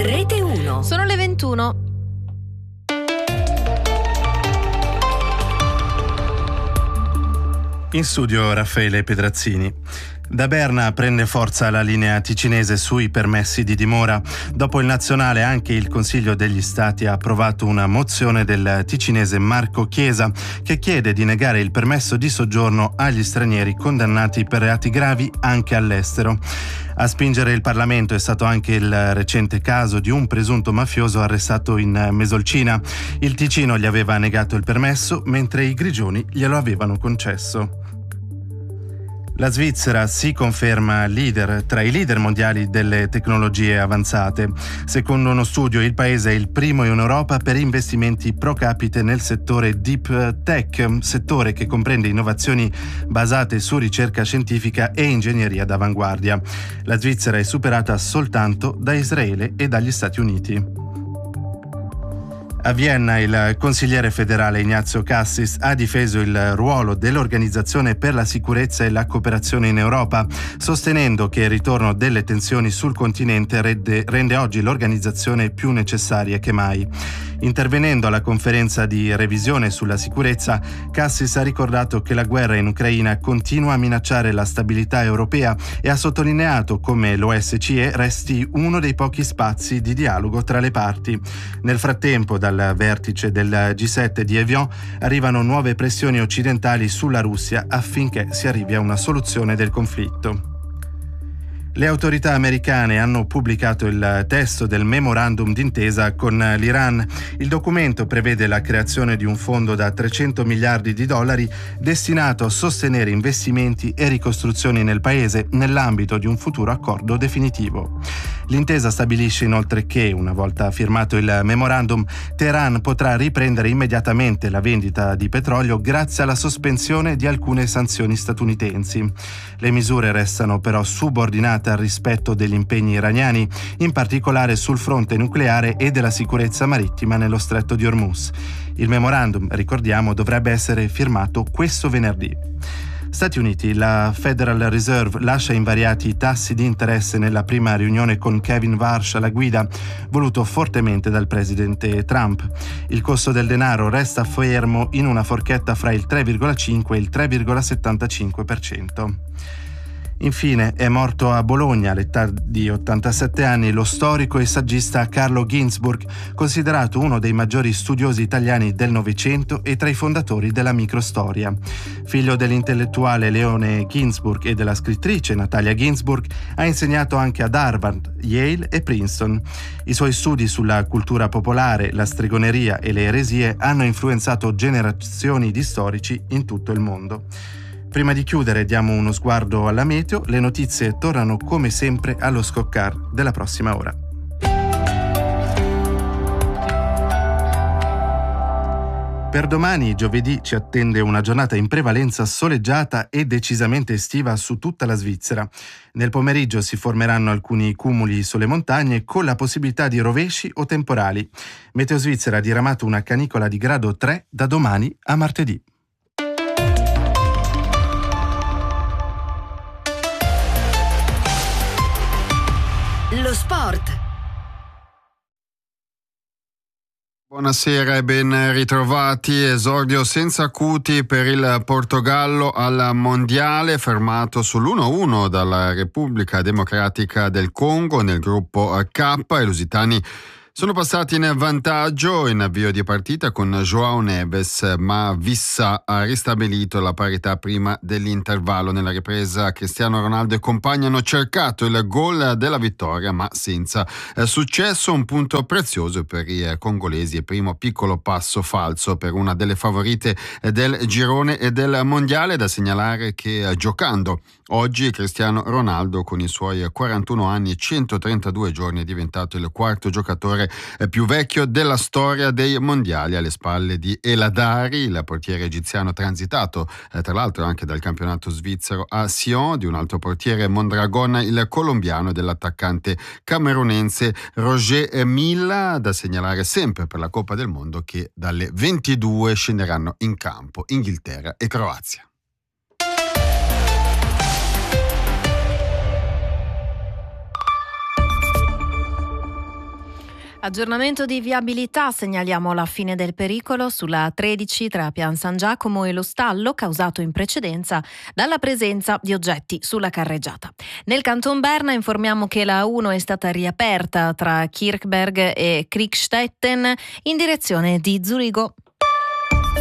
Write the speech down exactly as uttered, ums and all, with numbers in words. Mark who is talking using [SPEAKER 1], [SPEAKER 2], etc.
[SPEAKER 1] Rete uno.
[SPEAKER 2] Sono le ventuno.
[SPEAKER 3] In studio Raffaele Pedrazzini. Da Berna prende forza la linea ticinese sui permessi di dimora. Dopo il nazionale anche il Consiglio degli Stati ha approvato una mozione del ticinese Marco Chiesa che chiede di negare il permesso di soggiorno agli stranieri condannati per reati gravi anche all'estero. A spingere il Parlamento è stato anche il recente caso di un presunto mafioso arrestato in Mesolcina. Il Ticino gli aveva negato il permesso mentre i Grigioni glielo avevano concesso. La Svizzera si conferma leader tra i leader mondiali delle tecnologie avanzate. Secondo uno studio, il paese è il primo in Europa per investimenti pro capite nel settore Deep Tech, settore che comprende innovazioni basate su ricerca scientifica e ingegneria d'avanguardia. La Svizzera è superata soltanto da Israele e dagli Stati Uniti. A Vienna il consigliere federale Ignazio Cassis ha difeso il ruolo dell'Organizzazione per la sicurezza e la cooperazione in Europa, sostenendo che il ritorno delle tensioni sul continente rende, rende oggi l'organizzazione più necessaria che mai. Intervenendo alla conferenza di revisione sulla sicurezza, Cassis ha ricordato che la guerra in Ucraina continua a minacciare la stabilità europea e ha sottolineato come l'O S C E resti uno dei pochi spazi di dialogo tra le parti. Nel frattempo, dal vertice del G sette di Evian arrivano nuove pressioni occidentali sulla Russia affinché si arrivi a una soluzione del conflitto. Le autorità americane hanno pubblicato il testo del memorandum d'intesa con l'Iran. Il documento prevede la creazione di un fondo da trecento miliardi di dollari destinato a sostenere investimenti e ricostruzioni nel paese nell'ambito di un futuro accordo definitivo. L'intesa stabilisce inoltre che, una volta firmato il memorandum, Teheran potrà riprendere immediatamente la vendita di petrolio grazie alla sospensione di alcune sanzioni statunitensi. Le misure restano però subordinate al rispetto degli impegni iraniani, in particolare sul fronte nucleare e della sicurezza marittima nello stretto di Hormuz. Il memorandum, ricordiamo, dovrebbe essere firmato questo venerdì. Stati Uniti, la Federal Reserve lascia invariati i tassi di interesse nella prima riunione con Kevin Warsh alla guida, voluto fortemente dal presidente Trump. Il costo del denaro resta fermo in una forchetta fra il tre virgola cinque e il tre virgola settantacinque per cento. Infine è morto a Bologna all'età di ottantasette anni lo storico e saggista Carlo Ginzburg, considerato uno dei maggiori studiosi italiani del Novecento e tra i fondatori della microstoria. Figlio dell'intellettuale Leone Ginzburg e della scrittrice Natalia Ginzburg, ha insegnato anche ad Harvard, Yale e Princeton. I suoi studi sulla cultura popolare, la stregoneria e le eresie hanno influenzato generazioni di storici in tutto il mondo. Prima di chiudere diamo uno sguardo alla meteo, le notizie tornano come sempre allo scoccar della prossima ora. Per domani, giovedì, ci attende una giornata in prevalenza soleggiata e decisamente estiva su tutta la Svizzera. Nel pomeriggio si formeranno alcuni cumuli sulle montagne con la possibilità di rovesci o temporali. Meteo Svizzera ha diramato una canicola di grado tre da domani a martedì.
[SPEAKER 1] Lo sport.
[SPEAKER 4] Buonasera e ben ritrovati. Esordio senza acuti per il Portogallo al Mondiale, fermato sull'uno a uno dalla Repubblica Democratica del Congo nel gruppo K. I lusitani sono passati in vantaggio in avvio di partita con João Neves, ma Vissa ha ristabilito la parità prima dell'intervallo. Nella ripresa Cristiano Ronaldo e compagni hanno cercato il gol della vittoria, ma senza successo. Un punto prezioso per i congolesi e primo piccolo passo falso per una delle favorite del girone e del mondiale. Da segnalare che giocando oggi Cristiano Ronaldo, con i suoi quarantuno anni e centotrentadue giorni, è diventato il quarto giocatore più vecchio della storia dei mondiali, alle spalle di El Hadari, il portiere egiziano transitato eh, tra l'altro anche dal campionato svizzero a Sion, di un altro portiere Mondragon, il colombiano, e dell'attaccante camerunense Roger Milla. Da segnalare sempre per la Coppa del Mondo che dalle ventidue scenderanno in campo Inghilterra e Croazia.
[SPEAKER 2] Aggiornamento di viabilità, segnaliamo la fine del pericolo sulla tredici tra Pian San Giacomo e lo stallo, causato in precedenza dalla presenza di oggetti sulla carreggiata. Nel Canton Berna informiamo che la A uno è stata riaperta tra Kirchberg e Kriegstetten in direzione di Zurigo.